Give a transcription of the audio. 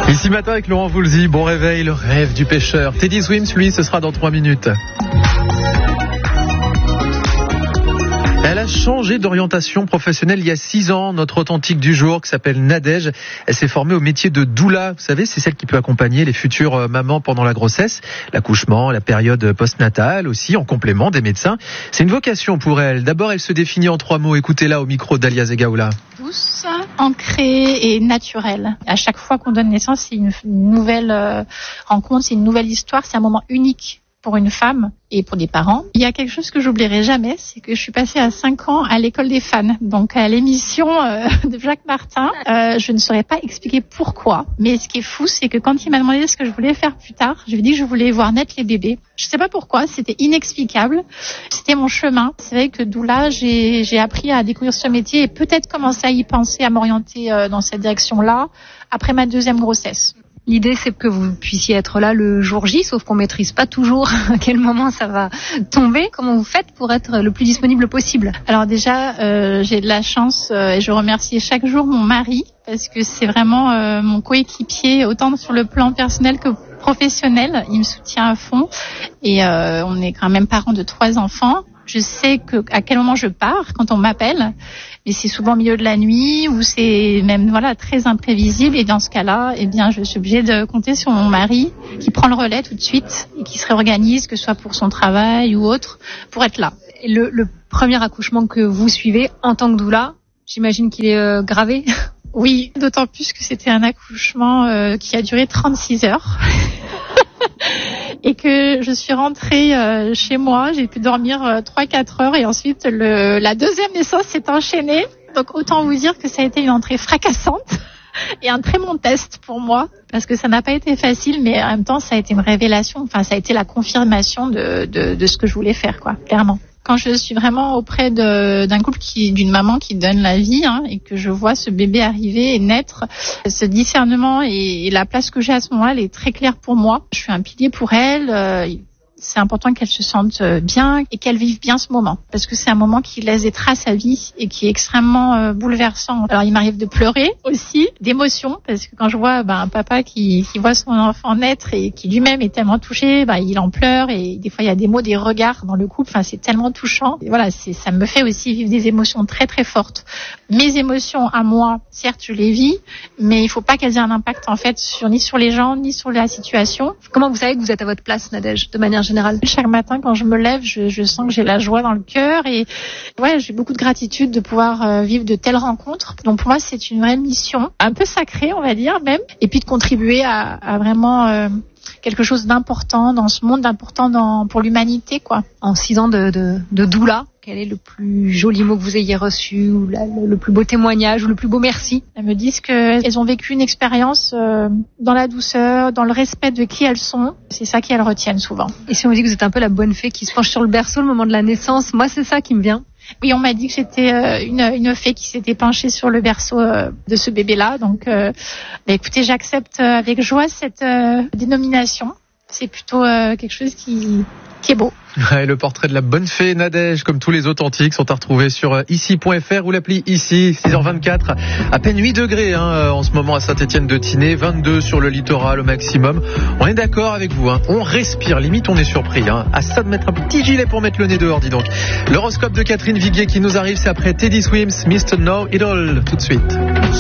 Ici matin avec Laurent Voulzy, bon réveil, le rêve du pêcheur. Teddy Swims, lui, ce sera dans 3 minutes. Elle a changé d'orientation professionnelle il y a 6 ans. Notre authentique du jour qui s'appelle Nadège. Elle s'est formée au métier de doula. Vous savez, c'est celle qui peut accompagner les futures mamans pendant la grossesse, l'accouchement, la période postnatale aussi, en complément des médecins. C'est une vocation pour elle. D'abord, elle se définit en 3 mots. Écoutez-la au micro d'Alia Zegaoula. Douce, ancrée et naturelle. À chaque fois qu'on donne naissance, c'est une nouvelle rencontre, c'est une nouvelle histoire, c'est un moment unique pour une femme et pour des parents. Il y a quelque chose que j'oublierai jamais, c'est que je suis passée à 5 ans à l'école des fans, donc à l'émission de Jacques Martin. Je ne saurais pas expliquer pourquoi, mais ce qui est fou, c'est que quand il m'a demandé ce que je voulais faire plus tard, je lui ai dit que je voulais voir naître les bébés. Je sais pas pourquoi, c'était inexplicable. C'était mon chemin. C'est vrai que d'où là, j'ai appris à découvrir ce métier et peut-être commencer à y penser, à m'orienter dans cette direction-là après ma 2e grossesse. L'idée, c'est que vous puissiez être là le jour J, sauf qu'on maîtrise pas toujours à quel moment ça va tomber. Comment vous faites pour être le plus disponible possible? Alors déjà, j'ai de la chance et je remercie chaque jour mon mari parce que c'est vraiment mon coéquipier, autant sur le plan personnel que professionnel. Il me soutient à fond et on est quand même parents de 3 enfants. Je sais à quel moment je pars quand on m'appelle, mais c'est souvent au milieu de la nuit ou c'est même très imprévisible. Et dans ce cas-là, je suis obligée de compter sur mon mari qui prend le relais tout de suite et qui se réorganise, que ce soit pour son travail ou autre, pour être là. Et le premier accouchement que vous suivez en tant que doula, j'imagine qu'il est gravé. Oui, d'autant plus que c'était un accouchement qui a duré 36 heures. Et que je suis rentrée chez moi, j'ai pu dormir 3-4 heures et ensuite la 2e naissance s'est enchaînée. Donc autant vous dire que ça a été une entrée fracassante et un très bon test pour moi parce que ça n'a pas été facile, mais en même temps ça a été une révélation. Enfin, ça a été la confirmation de ce que je voulais faire, quoi, clairement. Quand je suis vraiment auprès d'un couple d'une maman qui donne la vie, et que je vois ce bébé arriver et naître, ce discernement et la place que j'ai à ce moment-là, elle est très claire pour moi. Je suis un pilier pour elle. C'est important qu'elle se sente bien et qu'elle vive bien ce moment. Parce que c'est un moment qui laisse des traces à vie et qui est extrêmement bouleversant. Alors il m'arrive de pleurer aussi, d'émotion, parce que quand je vois un papa qui voit son enfant naître et qui lui-même est tellement touché, il en pleure et des fois il y a des mots, des regards dans le couple. Enfin, c'est tellement touchant. Et voilà, ça me fait aussi vivre des émotions très très fortes. Mes émotions à moi, certes je les vis, mais il faut pas qu'elles aient un impact en fait ni sur les gens, ni sur la situation. Comment vous savez que vous êtes à votre place, Nadège, de manière générale? Chaque matin, quand je me lève, je sens que j'ai la joie dans le cœur et j'ai beaucoup de gratitude de pouvoir vivre de telles rencontres. Donc pour moi, c'est une vraie mission, un peu sacrée, on va dire même, et puis de contribuer à vraiment quelque chose d'important dans ce monde, d'important pour l'humanité, quoi. En 6 ans de doula, quel est le plus joli mot que vous ayez reçu, ou le plus beau témoignage, ou le plus beau merci? Elles me disent qu'elles ont vécu une expérience dans la douceur, dans le respect de qui elles sont. C'est ça qu'elles retiennent souvent. Et si on dit que vous êtes un peu la bonne fée qui se penche sur le berceau le moment de la naissance, moi c'est ça qui me vient. Oui, on m'a dit que j'étais une fée qui s'était penchée sur le berceau de ce bébé-là. Donc, écoutez, j'accepte avec joie cette dénomination. C'est plutôt quelque chose qui est beau. Ouais, le portrait de la bonne fée Nadège, comme tous les authentiques, sont à retrouver sur ici.fr ou l'appli Ici. 6h24, à peine 8 degrés en ce moment à Saint-Étienne-de-Tinée, 22 sur le littoral au maximum. On est d'accord avec vous, on respire, limite on est surpris. À ça de mettre un petit gilet pour mettre le nez dehors, dis donc. L'horoscope de Catherine Viguier qui nous arrive, c'est après Teddy Swims, Mr. Know It All, tout de suite.